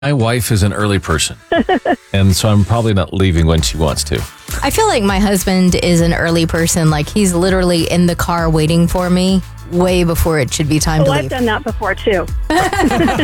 My wife is an early person, and so I'm probably not leaving when she wants to. I feel like my husband is an early person. Like he's literally in the car waiting for me way before it should be time to I've leave. done that before too.